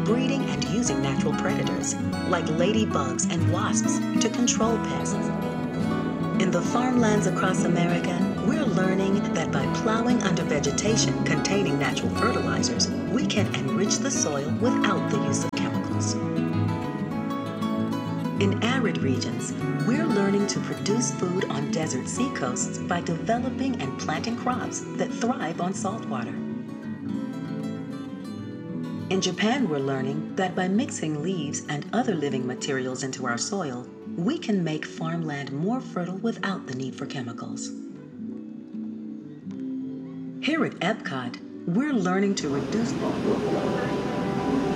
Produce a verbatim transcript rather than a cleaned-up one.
breeding and using natural predators, like ladybugs and wasps, to control pests. In the farmlands across America, we're learning that by plowing under vegetation containing natural fertilizers, we can enrich the soil without the use of chemicals. In arid regions, we're learning to produce food on desert seacoasts by developing and planting crops that thrive on salt water. In Japan, we're learning that by mixing leaves and other living materials into our soil, we can make farmland more fertile without the need for chemicals. Here at Epcot, we're learning to reduce